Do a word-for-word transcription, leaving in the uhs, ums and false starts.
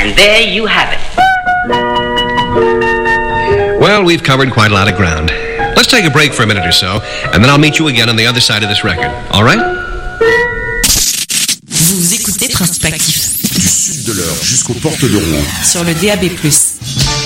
And there you have it. Well, we've covered quite a lot of ground. Let's take a break for a minute or so, and then I'll meet you again on the other side of this record. All right? Vous écoutez Principe Actif. Du sud de l'Eure jusqu'aux portes de Rouen. Sur le D A B plus.